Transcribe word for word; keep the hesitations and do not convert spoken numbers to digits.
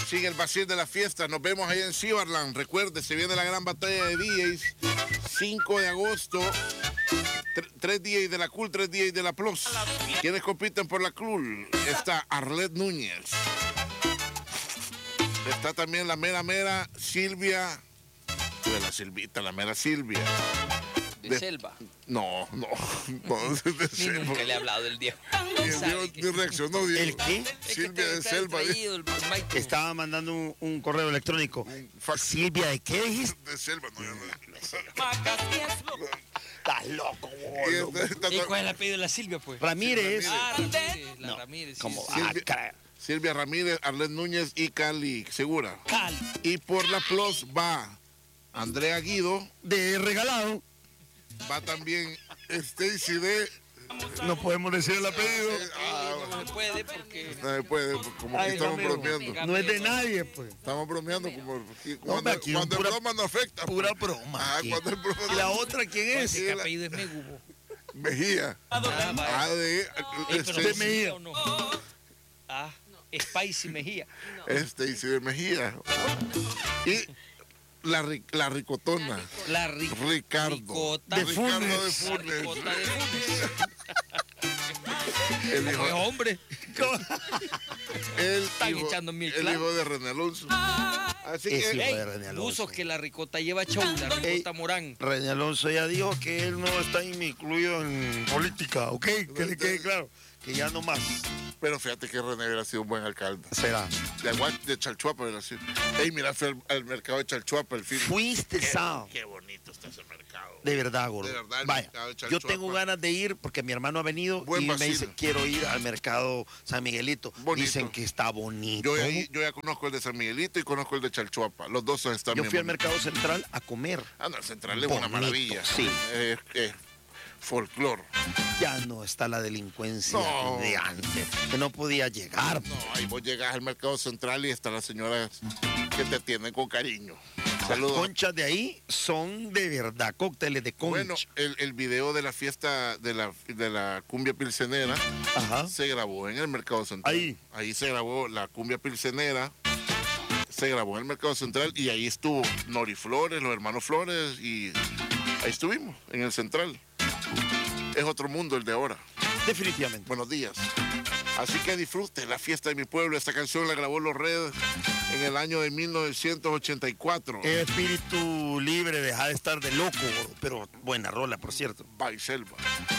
Sigue el vacío de la fiesta. Nos vemos ahí en Cibarland. Recuerde, se viene la gran batalla de D Js. cinco de agosto. Tres D Js de la Cool, tres D Js de la Plus. ¿Quiénes compiten por la Cool? Está Arlet Núñez. Está también la mera mera Silvia. De la Silvita, la mera Silvia. ¿De, de Selva? No, no. no de, de Ni Selva. nunca le he hablado del Diego. Ni, Diego, ni reaccionó, Diego. ¿El qué? Silvia de Selva. Traído, el Estaba mandando un, un correo electrónico. Un ¿Silvia de qué dijiste? De Selva, no, yo no. Estás loco, boludo. ¿Y cuál es el apellido de la Silvia, pues? Ramírez. Ah, Ramírez. La no. Ramírez. Como, sí, ah, Silvia, cara. Silvia Ramírez, Arlet Núñez y Cali, segura. Cali. Y por la Plus va Andrea Guido. De regalado. Va también Stacy de... No podemos decir el apellido. Ah, no se puede porque... No se puede, como Ay, que estamos amigo, bromeando. No es de nadie, pues. Estamos bromeando como... No, Cuando, aquí cuando pura, el broma no afecta. Pura broma. Ah, aquí. cuando el broma no... ¿Y la otra quién es? ¿Qué apellido es Megubo? Mejía. Ah, vaya. Ah, de... Eh, pero este, de ¿sí Mejía. o no? Ah, Spicy Mejía. Stacy de Mejía. Y la, ri- la ricotona. La ri Ricardo. Ricota. De Ricardo Funes. de La Funes. ricota de Funes. El No es hijo, hombre. el Están hijo, echando mil el clavos. hijo de René Alonso. Así Ese que... hijo Ey, de René Alonso. buzos que la ricota lleva show, la ricota Morán. René Alonso ya dijo que él no está incluido en política, ¿ok? Que le quede claro. Que ya no más. Pero fíjate que René hubiera sido un buen alcalde. Será. De, Agua- de Chalchuapa hubiera sido. Ey, mira, fui al, al mercado de Chalchuapa el fin. Fuiste, Qué, Sao. qué bonito está ese mercado. De verdad, gordo. De verdad, el Vaya, mercado de yo Chalchuapa. tengo ganas de ir porque mi hermano ha venido Buen y me vacilo. dice, quiero ir al mercado San Miguelito. Bonito. Dicen que está bonito. Yo ya, yo ya conozco el de San Miguelito y conozco el de Chalchuapa. Los dos están Yo bien fui al bonitos. mercado central a comer. Ah, no, el central es una Bonito, maravilla. sí. Es, es folclor. Ya no está la delincuencia No. de antes, que no podía llegar. No, ahí vos llegas al mercado central y están las señoras que te atienden con cariño. Las Saludos. conchas de ahí son de verdad cócteles de concha. Bueno, el, el video de la fiesta de la, de la cumbia pilsenera Ajá. se grabó en el mercado central. Ahí. Ahí se grabó la cumbia pilsenera. Se grabó en el mercado central y ahí estuvo Nori Flores, los hermanos Flores y ahí estuvimos, en el central. Es otro mundo el de ahora. Definitivamente. Buenos días. Así que disfrute la fiesta de mi pueblo. Esta canción la grabó Los Red en el año de mil novecientos ochenta y cuatro. Espíritu libre, deja de estar de loco, pero buena rola, por cierto. By Selva.